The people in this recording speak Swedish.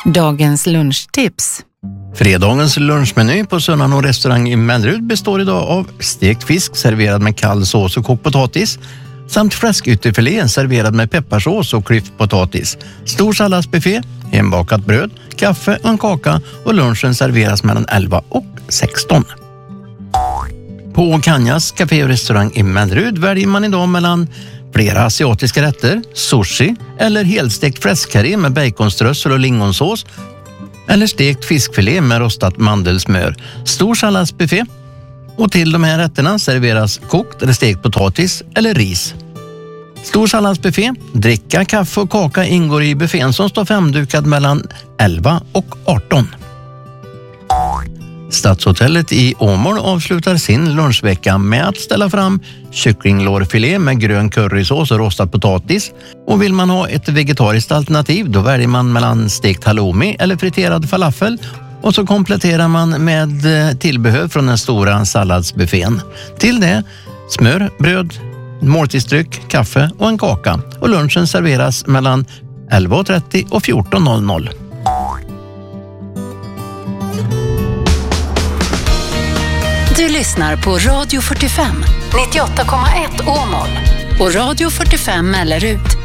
Dagens lunchtips. Fredagens lunchmeny på Sönnan och restaurang i Mellerud består idag av stekt fisk serverad med kall sås och kokt potatis samt fläskytterfilé serverad med pepparsås och klyft potatis. Stor salladsbuffé, hembakat bröd, kaffe och en kaka, och lunchen serveras mellan 11 och 16. På Kanjas café och restaurang i Mellerud väljer man idag mellan flera asiatiska rätter, sushi eller helstekt fläskkarré med baconströssel och lingonsås, eller stekt fiskfilé med rostat mandelsmör. Stor salladsbuffé, och till de här rätterna serveras kokt eller stekt potatis eller ris. Stor salladsbuffé, dricka, kaffe och kaka ingår i buffén som står femdukad mellan 11 och 18. Stadshotellet i Åmål avslutar sin lunchvecka med att ställa fram kycklinglårfilé med grön currysås och rostad potatis. Och vill man ha ett vegetariskt alternativ, då väljer man mellan stekt halloumi eller friterad falafel. Och så kompletterar man med tillbehör från den stora salladsbuffén. Till det smör, bröd, måltidsdryck, kaffe och en kaka. Och lunchen serveras mellan 11.30 och 14.00. Du lyssnar på Radio 45, 98,1 Åmål och Radio 45 Mellerud.